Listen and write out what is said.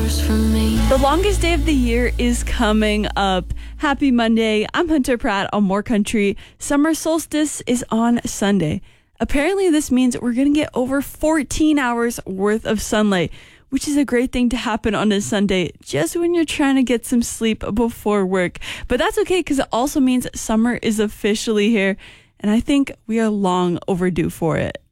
The longest day of the year is coming up. Happy Monday. I'm Hunter Pratt on More Country. Summer solstice is on Sunday. Apparently, this means we're going to get over 14 hours worth of sunlight, which is a great thing to happen on a Sunday, just when you're trying to get some sleep before work. But that's okay, because it also means summer is officially here, and I think we are long overdue for it.